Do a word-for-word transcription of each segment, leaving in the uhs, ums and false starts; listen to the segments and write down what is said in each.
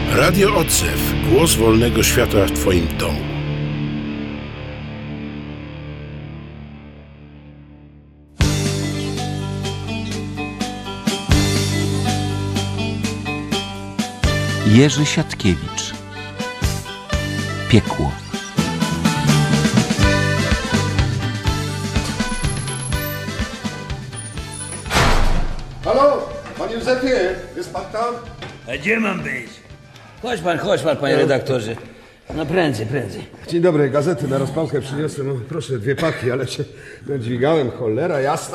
Radio Odzew. Głos wolnego świata w Twoim domu. Jerzy Siatkiewicz. Piekło. Halo? Panie Józefie, jest pan tam? A gdzie mam być? Chodź pan, chodź pan, panie redaktorze. No prędzej, prędzej. Dzień dobry, gazety na rozpałkę przyniosłem. No, proszę, dwie paki, ale się no, dźwigałem, cholera jasna.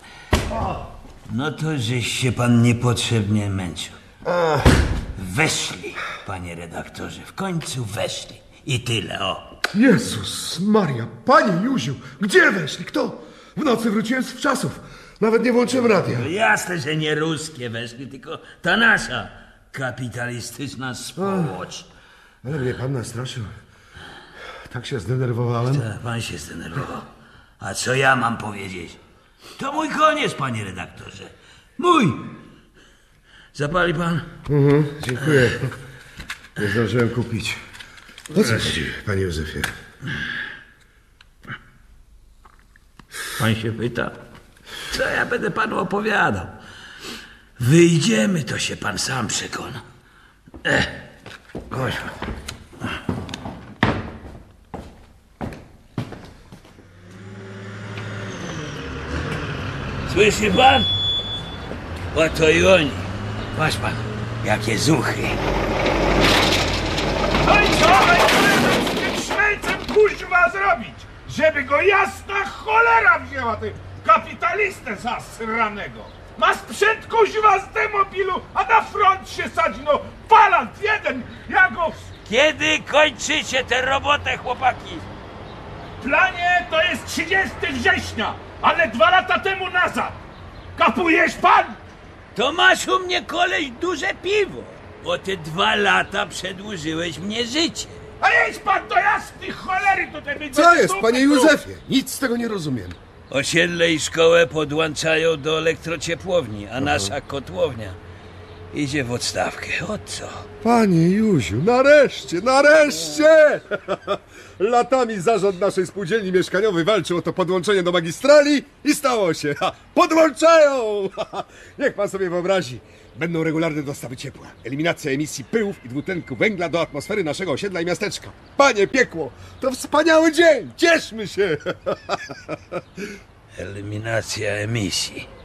No to żeś się pan niepotrzebnie męczył. Ach. Weszli, panie redaktorze, w końcu weszli. I tyle, o. Jezus Maria, panie Józiu, gdzie weszli? Kto? W nocy wróciłem z wczasów. Nawet nie włączyłem radia. No jasne, że nie ruskie weszli, tylko ta nasza kapitalistyczna społecz. Ale mnie pan nastraszył. Tak się zdenerwowałem. Tak, pan się zdenerwował. A co ja mam powiedzieć? To mój koniec, panie redaktorze. Mój! Zapali pan? Mhm, dziękuję. Nie zdążyłem kupić. O co chodzi, panie Józefie? Pan się pyta? Co ja będę panu opowiadał? Wyjdziemy, to się pan sam przekona. Ech, chodź pan. Słyszy pan? Oto i oni. Patrz pan, jakie zuchy. No i co będziemy z tym Szwejcem kuźwa zrobić? Żeby go jasna cholera wzięła, ty kapitalistę zasranego. Ma sprzęt kuźwa z demobilu, a na front się sadzi, no palant jeden, ja go w Kiedy kończycie tę robotę, chłopaki? planie to jest trzydziestego września, ale dwa lata temu nazad. Kapujesz pan? To masz u mnie, koleś, duże piwo. Bo te dwa lata przedłużyłeś mnie życie. A jedź pan do jasnej cholery tutaj będzie. Co jest, panie Józefie? Nic z tego nie rozumiem. Osiedle i szkołę podłączają do elektrociepłowni, a nasza kotłownia idzie w odstawkę. O co? Panie Józiu, nareszcie, nareszcie! Latami zarząd naszej spółdzielni mieszkaniowej walczył o to podłączenie do magistrali i stało się. Ha, podłączają! Niech pan sobie wyobrazi. Będą regularne dostawy ciepła, eliminacja emisji pyłów i dwutlenku węgla do atmosfery naszego osiedla i miasteczka. Panie piekło, to wspaniały dzień! Cieszmy się! Eliminacja emisji.